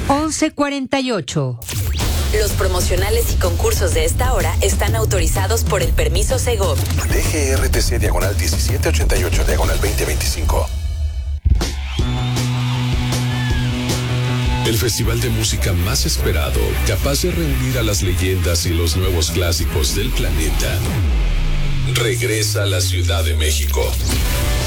11:48. Los promocionales y concursos de esta hora están autorizados por el permiso Segov. DGRTC /1788/2025. El festival de música más esperado, capaz de reunir a las leyendas y los nuevos clásicos del planeta, regresa a la Ciudad de México.